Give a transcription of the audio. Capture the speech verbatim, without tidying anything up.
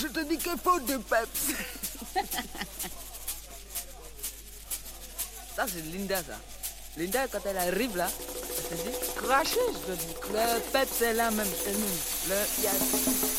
je te dis qu'il faut du peps. Ça, c'est Linda, ça. Linda, quand elle arrive là, elle se dit, crachez, je te dis. Le peps, c'est là même, c'est nous. Le, il y a...